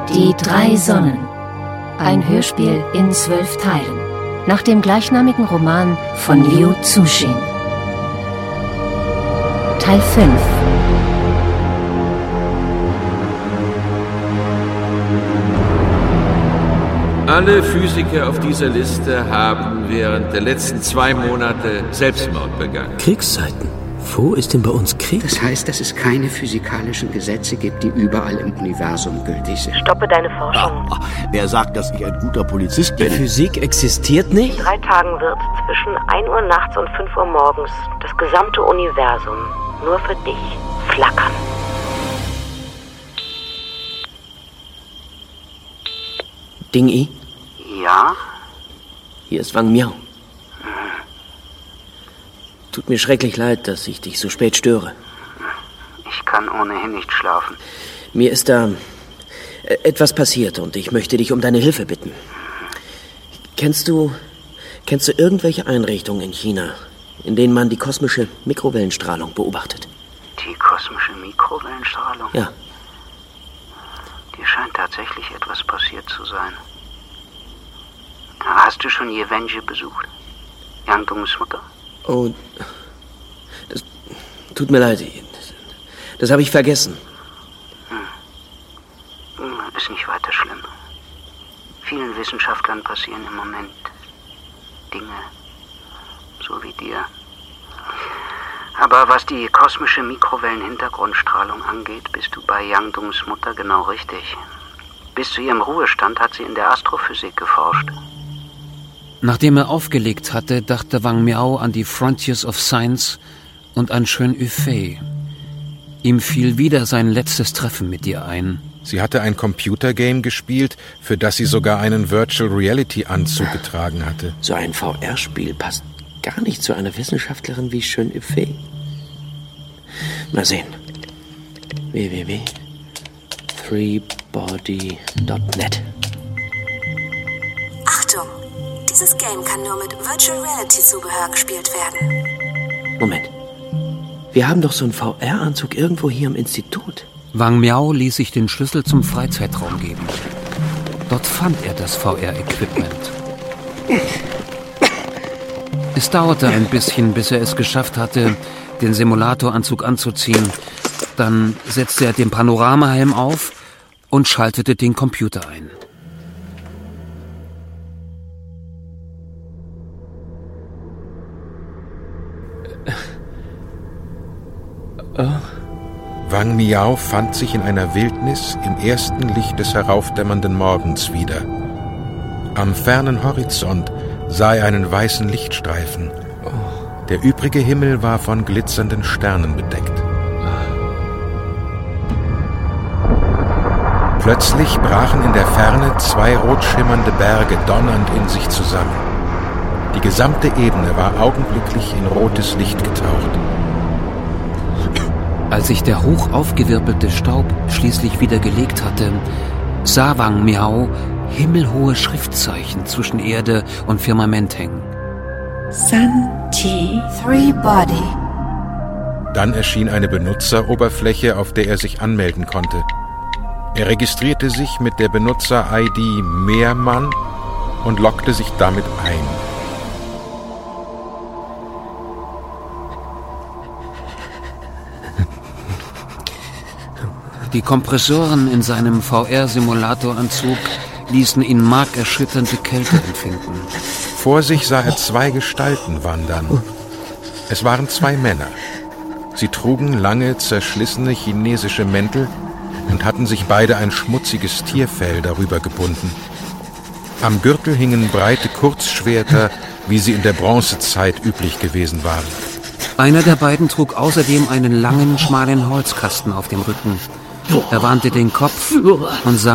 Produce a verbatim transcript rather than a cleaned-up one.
Die drei Sonnen. Ein Hörspiel in zwölf Teilen. Nach dem gleichnamigen Roman von Liu Cixin. Teil fünf. Alle Physiker auf dieser Liste haben während der letzten zwei Monate Selbstmord begangen. Kriegszeiten? Wo ist denn bei uns Krieg? Das heißt, dass es keine physikalischen Gesetze gibt, die überall im Universum gültig sind. Stoppe deine Forschung. Ah, wer sagt, dass ich ein guter Polizist bin? Die Physik existiert nicht? In drei Tagen wird zwischen ein Uhr nachts und fünf Uhr morgens das gesamte Universum nur für dich flackern. Ding-I? Ja? Hier ist Wang Miao. Tut mir schrecklich leid, dass ich dich so spät störe. Ich kann ohnehin nicht schlafen. Mir ist da äh, etwas passiert und ich möchte dich um deine Hilfe bitten. Kennst du, kennst du irgendwelche Einrichtungen in China, in denen man die kosmische Mikrowellenstrahlung beobachtet? Die kosmische Mikrowellenstrahlung? Ja. Dir scheint tatsächlich etwas passiert zu sein. Hast du schon Yewenji besucht? Yang Dongs Mutter? Oh, das tut mir leid. Das, das habe ich vergessen. Hm. Ist nicht weiter schlimm. Vielen Wissenschaftlern passieren im Moment Dinge, so wie dir. Aber was die kosmische Mikrowellenhintergrundstrahlung angeht, bist du bei Yang Dongs Mutter genau richtig. Bis zu ihrem Ruhestand hat sie in der Astrophysik geforscht. Nachdem er aufgelegt hatte, dachte Wang Miao an die Frontiers of Science und an Shun Yufei. Ihm fiel wieder sein letztes Treffen mit ihr ein. Sie hatte ein Computergame gespielt, für das sie sogar einen Virtual-Reality-Anzug getragen hatte. So ein V R-Spiel passt gar nicht zu einer Wissenschaftlerin wie Shun Yufei. Mal sehen. w w w punkt three body punkt net. Achtung! Dieses Game kann nur mit Virtual Reality Zubehör gespielt werden. Moment. Wir haben doch so einen V R-Anzug irgendwo hier im Institut. Wang Miao ließ sich den Schlüssel zum Freizeitraum geben. Dort fand er das V R-Equipment. Es dauerte ein bisschen, bis er es geschafft hatte, den Simulatoranzug anzuziehen. Dann setzte er den Panoramahelm auf und schaltete den Computer ein. Wang Miao fand sich in einer Wildnis im ersten Licht des heraufdämmernden Morgens wieder. Am fernen Horizont sah er einen weißen Lichtstreifen. Der übrige Himmel war von glitzernden Sternen bedeckt. Plötzlich brachen in der Ferne zwei rot schimmernde Berge donnernd in sich zusammen. Die gesamte Ebene war augenblicklich in rotes Licht getaucht. Als sich der hoch aufgewirbelte Staub schließlich wieder gelegt hatte, sah Wang Miao himmelhohe Schriftzeichen zwischen Erde und Firmament hängen. Sun T Three Body. Dann erschien eine Benutzeroberfläche, auf der er sich anmelden konnte. Er registrierte sich mit der Benutzer-I D Mehrmann und loggte sich damit ein. Die Kompressoren in seinem V R-Simulatoranzug ließen ihn markerschütternde Kälte empfinden. Vor sich sah er zwei Gestalten wandern. Es waren zwei Männer. Sie trugen lange, zerschlissene chinesische Mäntel und hatten sich beide ein schmutziges Tierfell darüber gebunden. Am Gürtel hingen breite Kurzschwerter, wie sie in der Bronzezeit üblich gewesen waren. Einer der beiden trug außerdem einen langen, schmalen Holzkasten auf dem Rücken. Er wandte den Kopf und sah